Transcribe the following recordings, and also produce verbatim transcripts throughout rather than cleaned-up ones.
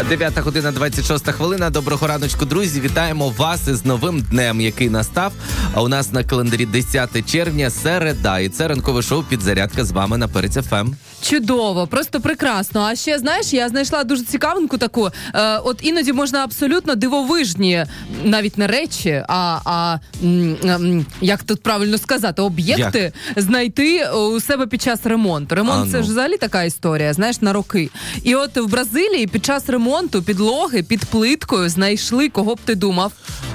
дев'ята година, двадцять шоста хвилина. Доброго раночку, друзі. Вітаємо вас із новим днем, який настав. А у нас на календарі десяте червня, середа. І це ранкове шоу «Підзарядка» з вами на Перець еф ем. Чудово, просто прекрасно. А ще, знаєш, я знайшла дуже цікавинку таку. Е, от іноді можна абсолютно дивовижні, навіть не речі, а, а м, м, як тут правильно сказати, об'єкти як? знайти у себе під час ремонту. Ремонт а, ну. це ж взагалі така історія, знаєш, на роки. І от в Бразилії під час ремонту підлоги під плиткою знайшли, кого б ти думав?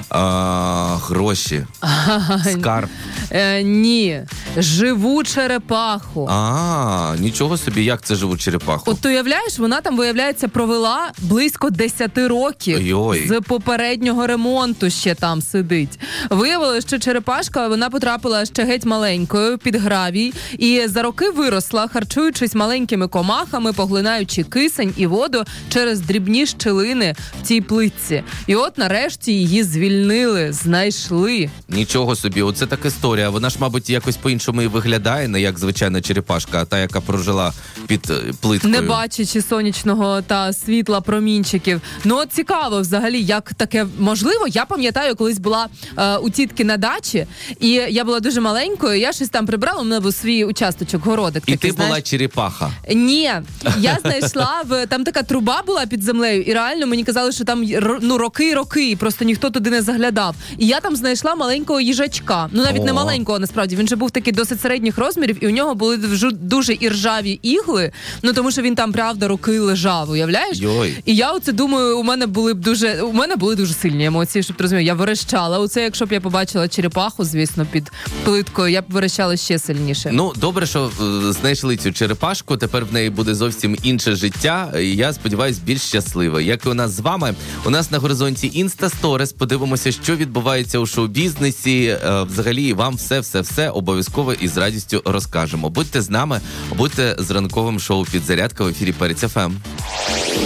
А, гроші. Скарб. Е, ні, живу черепаху. А, нічого собі, як це живу черепаху? От уявляєш, вона там, виявляється, провела близько десять років. Ой-ой. З попереднього ремонту ще там сидить. Виявилося, що черепашка, вона потрапила ще геть маленькою під гравій і за роки виросла, харчуючись маленькими комахами, поглинаючи кисень і воду через дрібні щілини в цій плитці. І от нарешті її звільнили, знайшли. Нічого собі, оце така історія. Вона ж, мабуть, якось по-іншому і виглядає, не як звичайна черепашка, а та, яка прожила під плиткою. Не бачачи сонячного та світла промінчиків. Ну, от цікаво взагалі, як таке можливо. Я пам'ятаю, колись була е, у тітки на дачі, і я була дуже маленькою, я щось там прибрала, у мене був свій участочок, городик. І такий, ти знаєш. була черепаха? Ні, я знайшла, в там така труба була під землею, і реально мені казали, що там ну роки-роки, просто ніхто туди не заглядав. І я там знайшла маленького їжачка. Ну, навіть О. не маленького, насправді. Він же був такий досить середніх розмірів, і у нього були дуже іржаві ігли, ну тому що він там, правда, роки лежав, уявляєш? Йой. І я оце думаю, у мене були б дуже, у мене були дуже сильні емоції, щоб ти розумів. Я верещала. Оце, якщо б я побачила черепаху, звісно, під плиткою, я б верещала ще сильніше. Ну, добре, що е, знайшли цю черепашку, тепер в неї буде зовсім інше життя, і я сподіваюсь, більш щасливе. Як і у нас з вами, у нас на горизонті Інста-сторіс, подивимося, що відбувається у шоу-бізнесі, е, взагалі, вам все-все-все обов'язково і з радістю розкажемо. Будьте з нами, будьте з ранковим шоу «Підзарядка» в ефірі Перець еф ем.